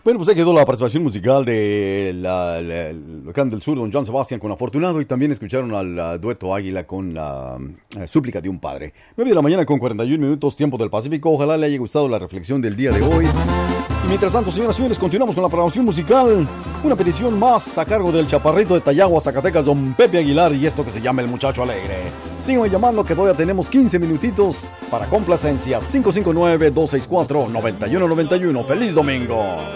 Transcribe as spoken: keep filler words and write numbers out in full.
Bueno, pues ahí quedó la participación musical de la, la- el Clan del Sur, don Joan Sebastián con Afortunado, y también escucharon al ah, dueto Águila con la eh, Súplica de un Padre. nueve de la mañana con cuarenta y un minutos, tiempo del Pacífico. Ojalá le haya gustado la reflexión del día de hoy. Y mientras tanto, señoras y señores, continuamos con la programación musical. Una petición más a cargo del chaparrito de Tayagua, Zacatecas, don Pepe Aguilar, y esto que se llama El Muchacho Alegre. Síganme llamando que todavía tenemos quince minutitos para complacencia. cinco cinco nueve, dos seis cuatro, nueve uno nueve uno. ¡Feliz domingo!